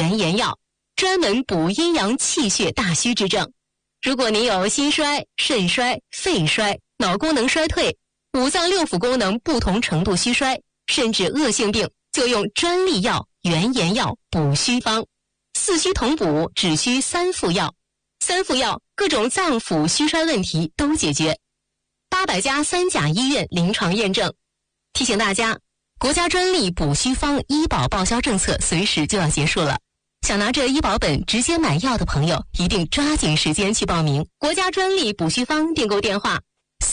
原研药，专门补阴阳气血大虚之症。如果您有心衰、肾衰、肺衰、脑功能衰退、五脏六腑功能不同程度虚衰，甚至恶性病，就用专利药原研药补虚方。四虚同补，只需3副药，3副药各种脏腑虚衰问题都解决。800家3甲医院临床验证。提醒大家，国家专利补虚方医保报销政策随时就要结束了。想拿着医保本直接买药的朋友，一定抓紧时间去报名。国家专利补虚方订购电话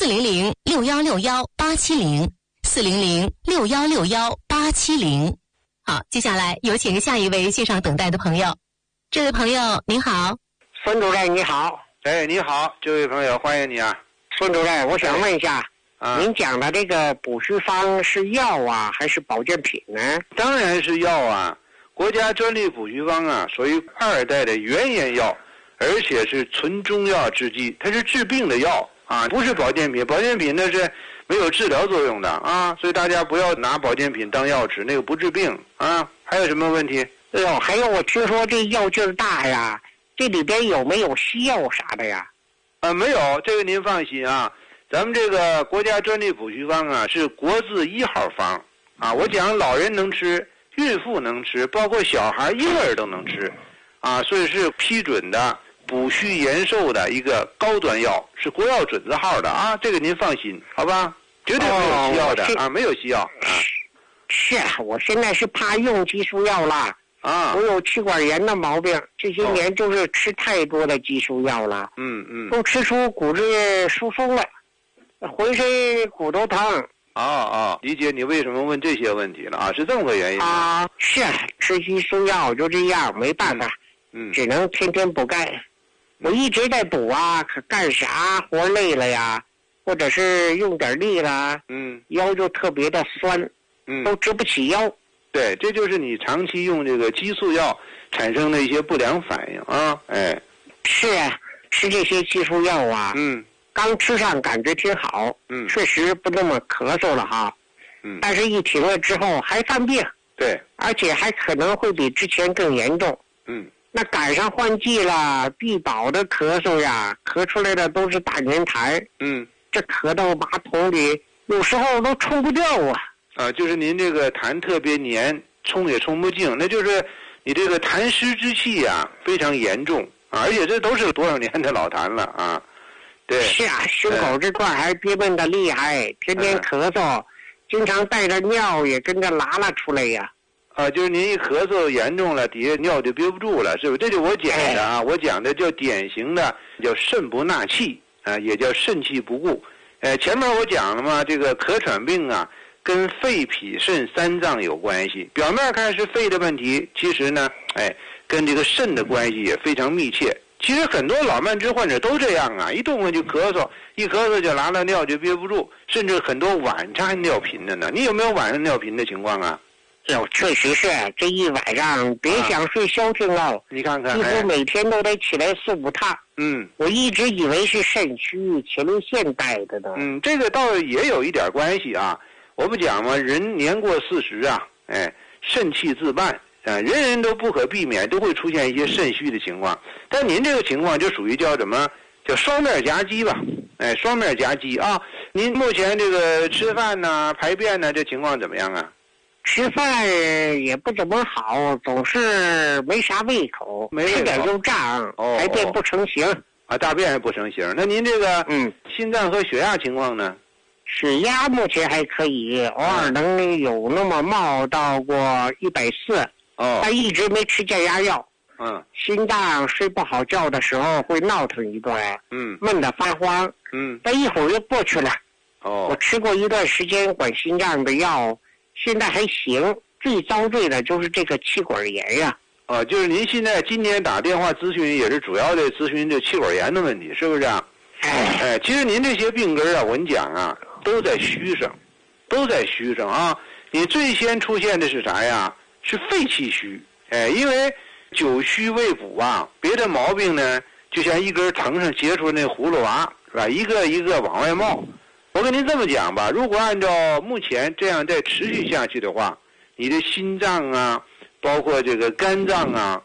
：400-6161-870，400-6161-870。好，接下来有请下一位线上等待的朋友。这位朋友您好。 孙主任你好。 你好，这位朋友，欢迎你啊。 孙主任，我想问一下，您讲的这个补虚方是药啊，还是保健品呢？ 当然是药啊。国家专利补虚方啊，属于2代的原研药，而且是纯中药制剂，它是治病的药啊，不是保健品。保健品那是没有治疗作用的啊，所以大家不要拿保健品当药吃，那个不治病啊。还有什么问题？ 还有我听说这药劲儿大呀，这里边有没有西药啥的呀？ 没有，这个您放心啊。咱们这个国家专利补虚方啊，是国字1号方啊。我讲老人能吃，孕妇能吃，包括小孩、婴儿都能吃啊，所以是批准的补虚延寿的一个高端药，是国药准字号的啊。这个您放心，好吧？绝对没有西药的啊，没有西药啊。 是啊，我现在是怕用激素药了啊。我有气管炎的毛病，这些年就是吃太多的激素药了。都吃出骨质疏松了，浑身骨头疼。 理解你为什么问这些问题了啊？是这么个原因啊？是吃激素药就这样，没办法，只能天天补钙。我一直在补啊，可干啥活累了呀，或者是用点力了，腰就特别的酸，都直不起腰。 对，这就是你长期用这个激素药产生的一些不良反应啊。 是啊，吃这些激素药啊，刚吃上感觉挺好，确实不那么咳嗽了哈，但是一停了之后还犯病， 对， 而且还可能会比之前更严重，那赶上换季了，必保的咳嗽呀，咳出来的都是大粘痰，这咳到马桶里有时候都冲不掉啊。 就是您这个痰特别黏，冲也冲不净，那就是你这个痰湿之气呀非常严重啊，而且这都是多少年的老痰了啊。对， 是啊，胸口这块还憋闷的厉害，天天咳嗽，经常带着尿也跟着拉了出来呀。 就是您一咳嗽严重了，底下尿就憋不住了，是不是？这就我讲的啊，我讲的叫典型的叫肾不纳气啊，也叫肾气不固。前面我讲了嘛，这个咳喘病啊，跟肺脾肾3脏有关系。表面看是肺的问题，其实呢，跟这个肾的关系也非常密切。其实很多老慢支患者都这样啊，一动了就咳嗽，一咳嗽就拉了尿就憋不住，甚至很多晚上尿频的呢。你有没有晚上尿频的情况啊？ 确实是，这一晚上别想睡消停了。 你看看， 几乎每天都得起来4、5趟。我一直以为是肾虚前列腺带的呢。 这个倒也有一点关系啊。我不讲嘛，人年过40啊，肾气自半。人人都不可避免都会出现一些肾虚的情况，但您这个情况就属于叫什么？叫双面夹击吧？双面夹击啊！您目前这个吃饭呢、排便呢，这情况怎么样啊？ 吃饭也不怎么好，总是没啥胃口，吃点就胀，排便不成形啊，大便也不成形。那您这个心脏和血压情况呢？ 血压目前还可以，偶尔能有那么冒到过140。但一直没吃降压药。心脏睡不好觉的时候会闹腾一段，闷得发慌，但一会儿又过去了。我吃过一段时间管心脏的药，现在还行。最遭罪的就是这个气管炎呀。 就是您现在今天打电话咨询也是主要的咨询这气管炎的问题，是不是啊？其实您这些病根啊，我跟你讲啊，都在虚上，啊。你最先出现的是啥呀？是肺气虚，因为久虚未补啊，别的毛病呢，就像一根藤上结出那葫芦娃，是吧？一个一个往外冒。我跟您这么讲吧，如果按照目前这样再持续下去的话，你的心脏啊，包括这个肝脏啊，